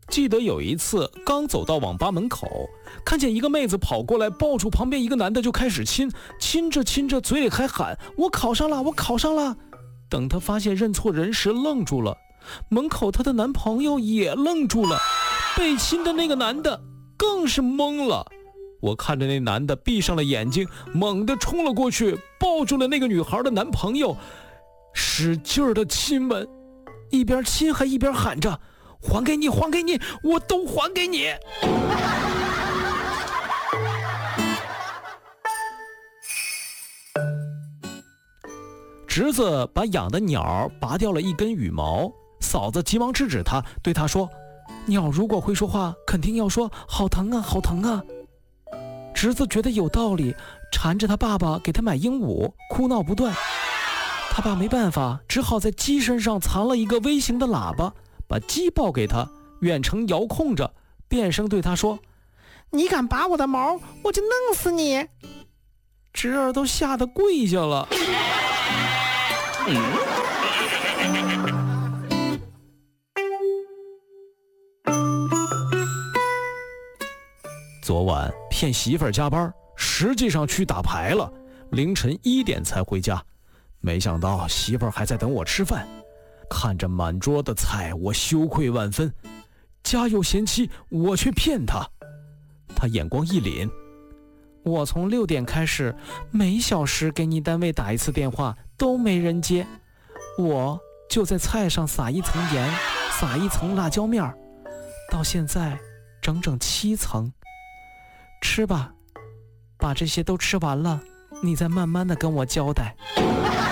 记得有一次刚走到网吧门口，看见一个妹子跑过来，抱住旁边一个男的就开始亲，亲着亲着嘴里还喊我考上了，我考上了。等她发现认错人时愣住了，门口她的男朋友也愣住了，被亲的那个男的更是懵了。我看着那男的闭上了眼睛，猛地冲了过去，抱住了那个女孩的男朋友，使劲的亲吻，一边亲还一边喊着还给你，还给你，我都还给你。侄子把养的鸟拔掉了一根羽毛，嫂子急忙制止他，对他说，鸟如果会说话，肯定要说好疼啊，好疼啊。侄子觉得有道理，缠着他爸爸给他买鹦鹉，哭闹不断。他爸没办法，只好在鸡身上藏了一个微型的喇叭，把鸡抱给他，远程遥控着，变声对他说， 你敢拔我的毛，我就弄死你。 侄儿都吓得跪下了。昨晚骗媳妇儿加班，实际上去打牌了，凌晨1点才回家，没想到媳妇儿还在等我吃饭。看着满桌的菜，我羞愧万分，家有贤妻，我却骗她。她眼光一凛，我从6点开始，每小时给你单位打一次电话，都没人接，我就在菜上撒一层盐，撒一层辣椒面，到现在整整7层。吃吧，把这些都吃完了，你再慢慢的跟我交代。